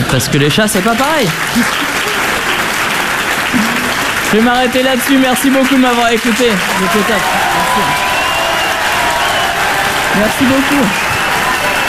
Parce que les chats, c'est pas pareil. Je vais m'arrêter là-dessus. Merci beaucoup de m'avoir écouté. Merci beaucoup.